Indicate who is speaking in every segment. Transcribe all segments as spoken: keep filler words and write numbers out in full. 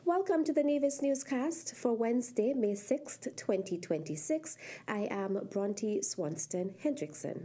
Speaker 1: Welcome to the Nevis Newscast for Wednesday, May sixth, twenty twenty-six. I am Bronte Swanston Hendrickson.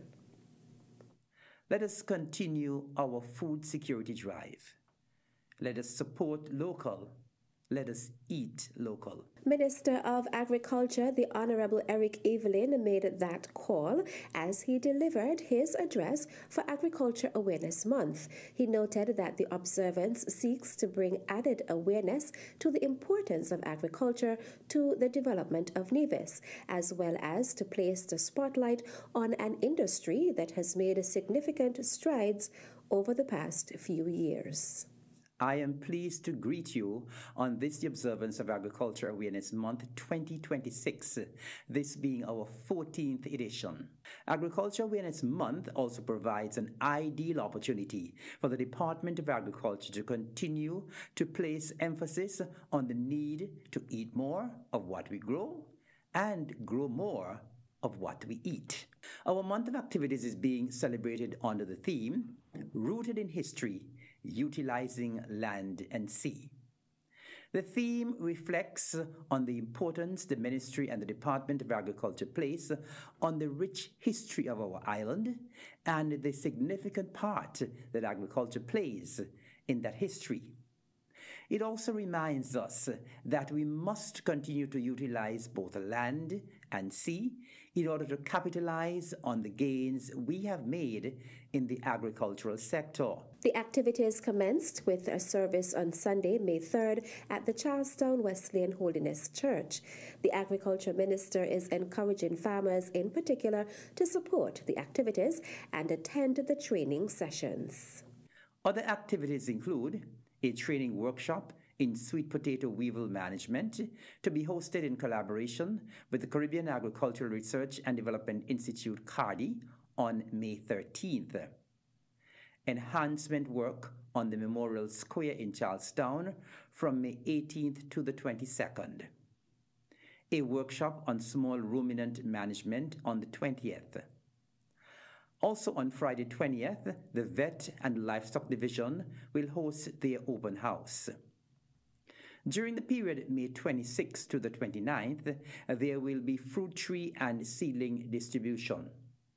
Speaker 2: Let us continue our food security drive. Let us support local. Let us eat local.
Speaker 1: Minister of Agriculture, the Honorable Eric Evelyn, made that call as he delivered his address for Agriculture Awareness Month. He noted that the observance seeks to bring added awareness to the importance of agriculture to the development of Nevis, as well as to place the spotlight on an industry that has made significant strides over the past few years.
Speaker 2: I am pleased to greet you on this the observance of Agriculture Awareness Month twenty twenty-six, this being our fourteenth edition. Agriculture Awareness Month also provides an ideal opportunity for the Department of Agriculture to continue to place emphasis on the need to eat more of what we grow and grow more of what we eat. Our month of activities is being celebrated under the theme, Rooted in History, Utilizing Land and Sea. The theme reflects on the importance the Ministry and the Department of Agriculture place on the rich history of our island and the significant part that agriculture plays in that history. It also reminds us that we must continue to utilize both land and sea in order to capitalize on the gains we have made in the agricultural sector.
Speaker 1: The activities commenced with a service on Sunday, May third, at the Charlestown Wesleyan Holiness Church. The Agriculture Minister is encouraging farmers in particular to support the activities and attend the training sessions.
Speaker 2: Other activities include a training workshop in sweet potato weevil management to be hosted in collaboration with the Caribbean Agricultural Research and Development Institute, CARDI, on May thirteenth. Enhancement work on the Memorial Square in Charlestown from May eighteenth to the twenty-second. A workshop on small ruminant management on the twentieth. Also on Friday twentieth, the Vet and Livestock Division will host their open house. During the period May twenty-sixth to the twenty-ninth, there will be fruit tree and seedling distribution.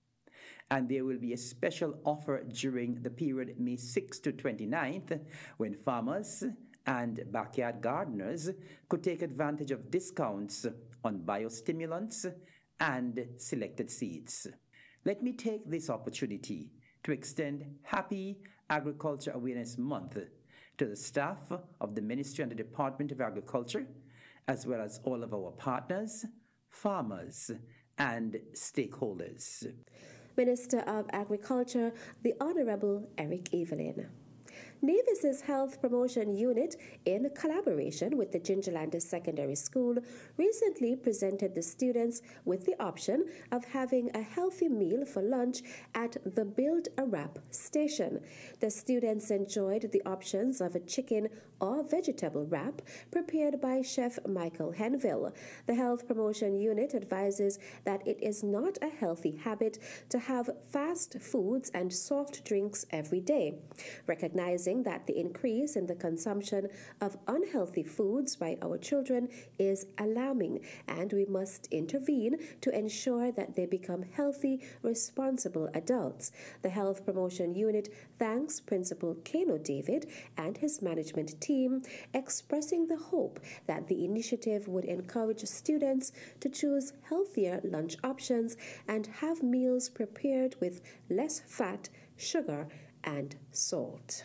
Speaker 2: And there will be a special offer during the period May sixth to twenty-ninth, when farmers and backyard gardeners could take advantage of discounts on biostimulants and selected seeds. Let me take this opportunity to extend Happy Agriculture Awareness Month to the staff of the Ministry and the Department of Agriculture, as well as all of our partners, farmers, and stakeholders.
Speaker 1: Minister of Agriculture, the Honorable Eric Evelyn. Nevis's Health Promotion Unit, in collaboration with the Gingerland Secondary School, recently presented the students with the option of having a healthy meal for lunch at the Build a Wrap station. The students enjoyed the options of a chicken or vegetable wrap prepared by Chef Michael Henville. The Health Promotion Unit advises that it is not a healthy habit to have fast foods and soft drinks every day. Recognizing that the increase in the consumption of unhealthy foods by our children is alarming, and we must intervene to ensure that they become healthy, responsible adults. The Health Promotion Unit thanks Principal Kano David and his management team, expressing the hope that the initiative would encourage students to choose healthier lunch options and have meals prepared with less fat, sugar, and salt.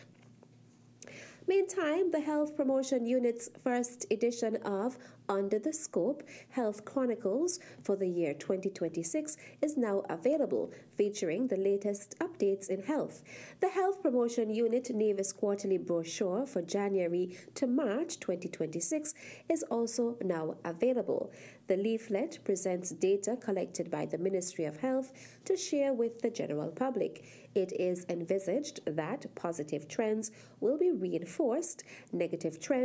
Speaker 1: Meantime, the Health Promotion Unit's first edition of Under the Scope Health Chronicles for the year twenty twenty-six is now available, featuring the latest updates in health. The Health Promotion Unit Nevis Quarterly Brochure for January to March twenty twenty-six is also now available. The leaflet presents data collected by the Ministry of Health to share with the general public. It is envisaged that positive trends will be reinforced, negative trends